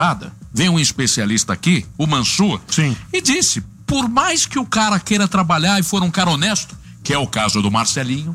vem um especialista aqui, o Mansur, sim, e disse, por mais que o cara queira trabalhar e for um cara honesto, que é o caso do Marcelinho,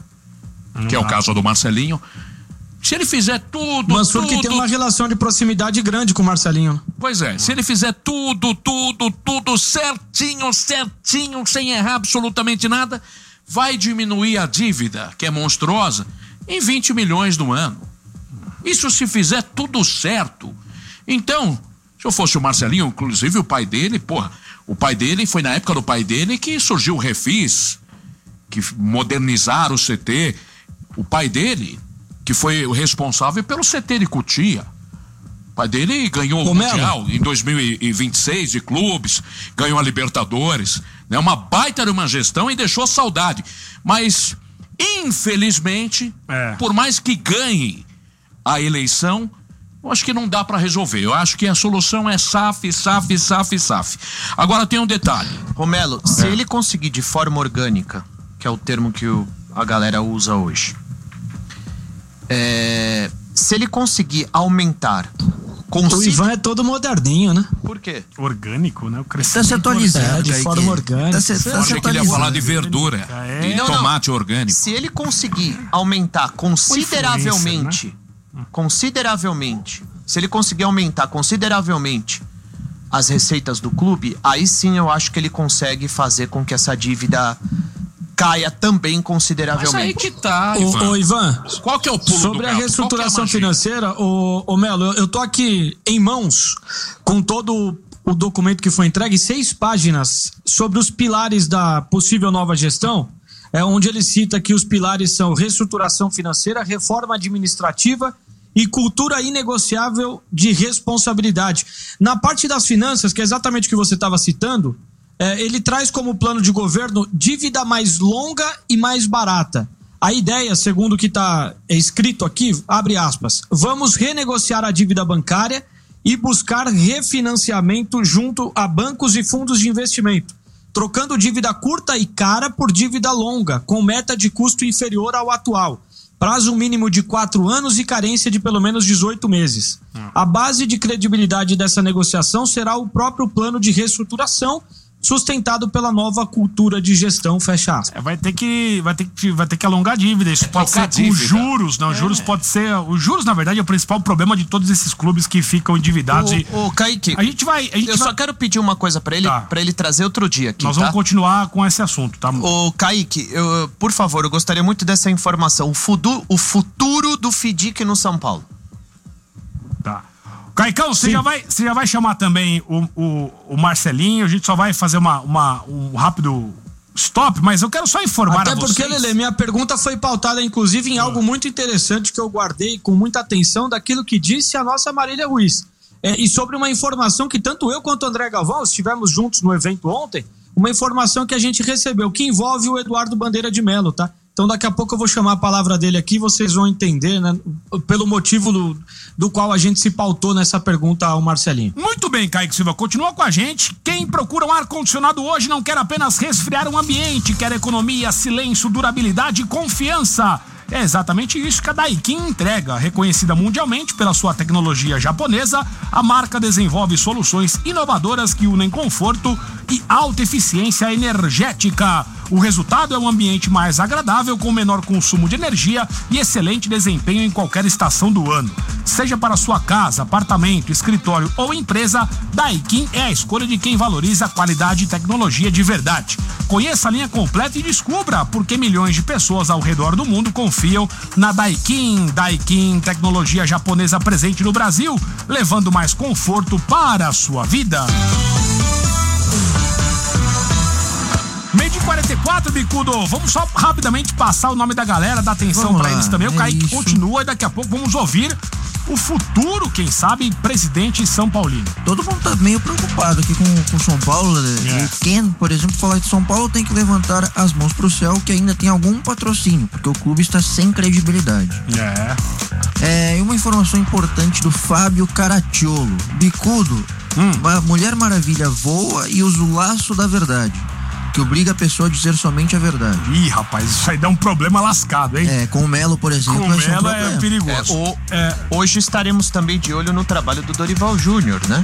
se ele fizer tudo... Mansur que tem uma relação de proximidade grande com o Marcelinho. Pois é, se ele fizer tudo certinho, sem errar absolutamente nada, vai diminuir a dívida, que é monstruosa, em 20 milhões no ano. Isso se fizer tudo certo. Então, se eu fosse o Marcelinho, inclusive o pai dele, foi na época do pai dele que surgiu o Refis, que modernizaram o CT. O pai dele, que foi o responsável pelo CT de Cotia. O pai dele ganhou o Mundial em 2026 de clubes, ganhou a Libertadores, né? Uma baita de uma gestão e deixou saudade. Mas, infelizmente, por mais que ganhe a eleição, eu acho que não dá para resolver. Eu acho que a solução é SAF. Agora tem um detalhe. Romelo, se ele conseguir de forma orgânica, que é o termo que a galera usa hoje, se ele conseguir aumentar... O Ivan é todo moderninho, né? Por quê? Orgânico, né? Tá se atualizando. De forma orgânica. Eu achei que ele ia falar de verdura, de tomate orgânico. Se ele conseguir aumentar consideravelmente, se ele conseguir aumentar consideravelmente as receitas do clube, aí sim eu acho que ele consegue fazer com que essa dívida caia também consideravelmente. Mas aí que tá, Ivan. Ô, Ivan, qual que é o pulo sobre a reestruturação financeira, ô Melo, eu tô aqui em mãos com todo o documento que foi entregue, 6 páginas sobre os pilares da possível nova gestão, onde ele cita que os pilares são reestruturação financeira, reforma administrativa e cultura inegociável de responsabilidade. Na parte das finanças, que é exatamente o que você estava citando, ele traz como plano de governo dívida mais longa e mais barata. A ideia, segundo o que está escrito aqui, abre aspas, vamos renegociar a dívida bancária e buscar refinanciamento junto a bancos e fundos de investimento, trocando dívida curta e cara por dívida longa, com meta de custo inferior ao atual. Prazo mínimo de 4 anos e carência de pelo menos 18 meses. A base de credibilidade dessa negociação será o próprio plano de reestruturação, sustentado pela nova cultura de gestão, fecha aspas. Vai ter que alongar a dívida. Isso pode ser com juros, não? Juros pode ser. Os juros, na verdade, é o principal problema de todos esses clubes que ficam endividados. Ô, Kaique, só quero pedir uma coisa pra ele, pra ele trazer outro dia aqui. Nós vamos continuar com esse assunto, tá? Ô, Kaique, por favor, eu gostaria muito dessa informação. O futuro do FIDIC no São Paulo. Tá. Caicão, você já vai chamar também o Marcelinho, a gente só vai fazer um rápido stop, mas eu quero só informar a vocês. Até porque, Lelê, minha pergunta foi pautada, inclusive, em algo muito interessante que eu guardei com muita atenção daquilo que disse a nossa Marília Ruiz. E sobre uma informação que tanto eu quanto o André Galvão estivemos juntos no evento ontem, uma informação que a gente recebeu, que envolve o Eduardo Bandeira de Melo, tá? Então daqui a pouco eu vou chamar a palavra dele aqui, vocês vão entender, né, pelo motivo do qual a gente se pautou nessa pergunta ao Marcelinho. Muito bem, Kaique Silva, continua com a gente. Quem procura um ar-condicionado hoje não quer apenas resfriar um ambiente, quer economia, silêncio, durabilidade e confiança. É exatamente isso que a Daikin entrega. Reconhecida mundialmente pela sua tecnologia japonesa, a marca desenvolve soluções inovadoras que unem conforto e alta eficiência energética. O resultado é um ambiente mais agradável, com menor consumo de energia e excelente desempenho em qualquer estação do ano. Seja para sua casa, apartamento, escritório ou empresa, Daikin é a escolha de quem valoriza a qualidade e tecnologia de verdade. Conheça a linha completa e descubra por que milhões de pessoas ao redor do mundo confiam na Daikin. Daikin, tecnologia japonesa presente no Brasil, levando mais conforto para a sua vida. 12h44, Bicudo. Vamos só rapidamente passar o nome da galera, dar atenção para eles também. O Kaique continua e daqui a pouco vamos ouvir o futuro, quem sabe, presidente São Paulino. Todo mundo tá meio preocupado aqui com São Paulo, né? E quem, por exemplo, falar de São Paulo tem que levantar as mãos pro céu que ainda tem algum patrocínio, porque o clube está sem credibilidade. E uma informação importante do Fábio Caracciolo. Bicudo, Mulher Maravilha voa e usa o laço da verdade. que obriga a pessoa a dizer somente a verdade. Ih, rapaz, isso aí dá um problema lascado, hein? Com o Melo, por exemplo, com o Melo é perigoso. Hoje estaremos também de olho no trabalho do Dorival Júnior, né?